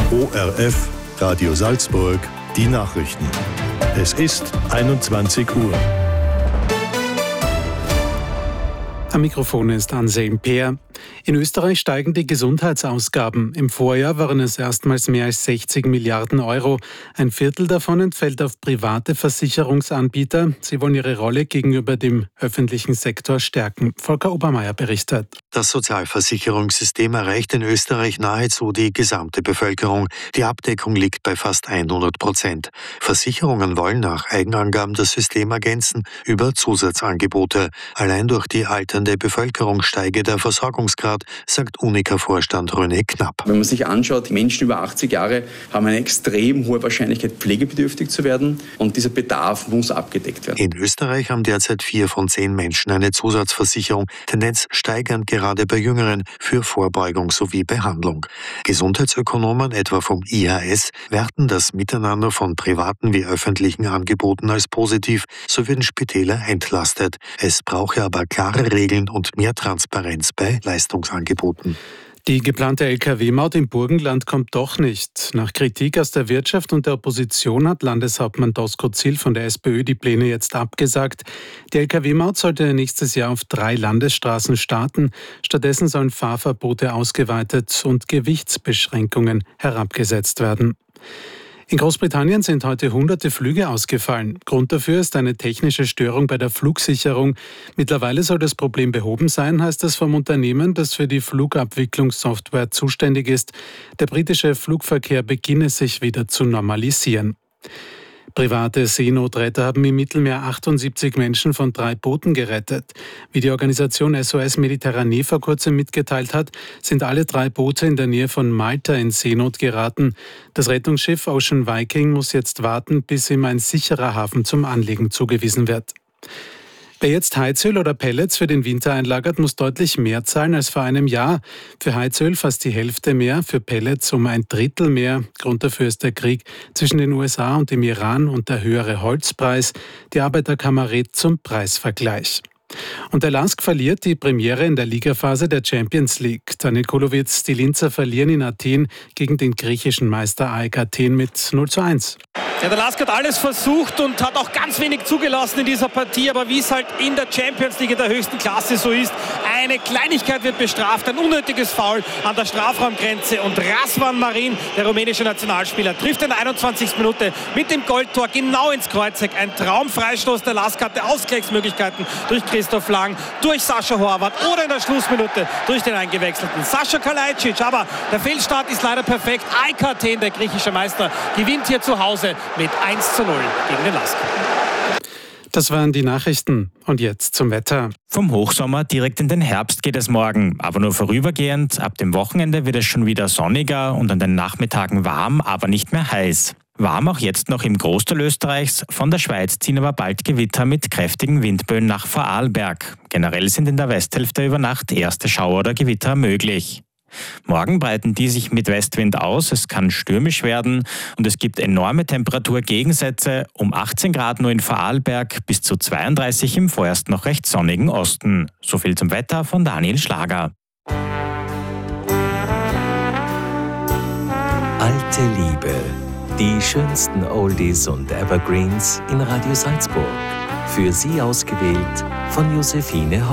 ORF Radio Salzburg, die Nachrichten. Es ist 21 Uhr. Am Mikrofon ist Anselm Peer. In Österreich steigen die Gesundheitsausgaben. Im Vorjahr waren es erstmals mehr als 60 Milliarden Euro. Ein Viertel davon entfällt auf private Versicherungsanbieter. Sie wollen ihre Rolle gegenüber dem öffentlichen Sektor stärken. Volker Obermeier berichtet. Das Sozialversicherungssystem erreicht in Österreich nahezu die gesamte Bevölkerung. Die Abdeckung liegt bei fast 100%. Versicherungen wollen nach Eigenangaben das System ergänzen über Zusatzangebote. Allein durch die alternde Bevölkerung steige der Versorgungsgrad, sagt Unica-Vorstand René Knapp. Wenn man sich anschaut, Menschen über 80 Jahre haben eine extrem hohe Wahrscheinlichkeit, pflegebedürftig zu werden, und dieser Bedarf muss abgedeckt werden. In Österreich haben derzeit 4 von 10 Menschen eine Zusatzversicherung, Tendenz steigend gerade bei Jüngeren, für Vorbeugung sowie Behandlung. Gesundheitsökonomen, etwa vom IHS, werten das Miteinander von privaten wie öffentlichen Angeboten als positiv, so würden Spitäler entlastet. Es brauche aber klare Regeln und mehr Transparenz bei Leistungsangeboten. Die geplante Lkw-Maut im Burgenland kommt doch nicht. Nach Kritik aus der Wirtschaft und der Opposition hat Landeshauptmann Doskozil von der SPÖ die Pläne jetzt abgesagt. Die Lkw-Maut sollte nächstes Jahr auf 3 Landesstraßen starten. Stattdessen sollen Fahrverbote ausgeweitet und Gewichtsbeschränkungen herabgesetzt werden. In Großbritannien sind heute hunderte Flüge ausgefallen. Grund dafür ist eine technische Störung bei der Flugsicherung. Mittlerweile soll das Problem behoben sein, heißt es vom Unternehmen, das für die Flugabwicklungssoftware zuständig ist. Der britische Flugverkehr beginne sich wieder zu normalisieren. Private Seenotretter haben im Mittelmeer 78 Menschen von 3 Booten gerettet. Wie die Organisation SOS Mediterranee vor kurzem mitgeteilt hat, sind alle 3 Boote in der Nähe von Malta in Seenot geraten. Das Rettungsschiff Ocean Viking muss jetzt warten, bis ihm ein sicherer Hafen zum Anlegen zugewiesen wird. Wer jetzt Heizöl oder Pellets für den Winter einlagert, muss deutlich mehr zahlen als vor einem Jahr. Für Heizöl fast die Hälfte mehr, für Pellets um 1/3 mehr. Grund dafür ist der Krieg zwischen den USA und dem Iran und der höhere Holzpreis. Die Arbeiterkammer rät zum Preisvergleich. Und der LASK verliert die Premiere in der Ligaphase der Champions League. Daniel Kulowitz, die Linzer verlieren in Athen gegen den griechischen Meister AEK Athen mit 0:1. Ja, der LASK hat alles versucht und hat auch ganz wenig zugelassen in dieser Partie, aber wie es halt in der Champions League in der höchsten Klasse so ist, eine Kleinigkeit wird bestraft, ein unnötiges Foul an der Strafraumgrenze, und Razvan Marin, der rumänische Nationalspieler, trifft in der 21. Minute mit dem Goldtor genau ins Kreuzeck. Ein Traumfreistoß. Der LASK hatte Ausgleichsmöglichkeiten durch Christoph Lang, durch Sascha Horvath oder in der Schlussminute durch den eingewechselten Sascha Kalajdzic. Aber der Fehlstart ist leider perfekt. AEK Athen, der griechische Meister, gewinnt hier zu Hause mit 1:0 gegen den LASK. Das waren die Nachrichten. Und jetzt zum Wetter. Vom Hochsommer direkt in den Herbst geht es morgen, aber nur vorübergehend. Ab dem Wochenende wird es schon wieder sonniger und an den Nachmittagen warm, aber nicht mehr heiß. Warm auch jetzt noch im Großteil Österreichs. Von der Schweiz ziehen aber bald Gewitter mit kräftigen Windböen nach Vorarlberg. Generell sind in der Westhälfte über Nacht erste Schauer oder Gewitter möglich. Morgen breiten die sich mit Westwind aus, es kann stürmisch werden und es gibt enorme Temperaturgegensätze, um 18 Grad nur in Vorarlberg, bis zu 32 im vorerst noch recht sonnigen Osten. So viel zum Wetter von Daniel Schlager. Alte Liebe. Die schönsten Oldies und Evergreens in Radio Salzburg. Für Sie ausgewählt von Josephine Holl.